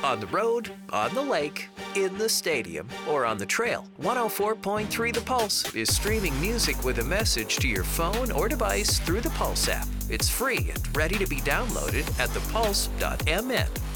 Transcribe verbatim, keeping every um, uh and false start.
On the road, on the lake, in the stadium, or on the trail, one oh four point three The Pulse is streaming music with a message to your phone or device through the Pulse app. It's free and ready to be downloaded at the pulse dot m n.